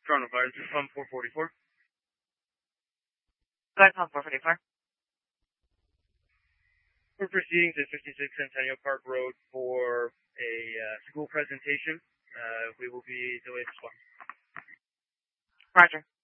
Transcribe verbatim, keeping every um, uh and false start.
Toronto Fire, this is Pump four forty-four. Go ahead, Pump four forty-four. We're proceeding to fifty-six Centennial Park Road for a uh, school presentation. Uh, we will be delayed response. Roger.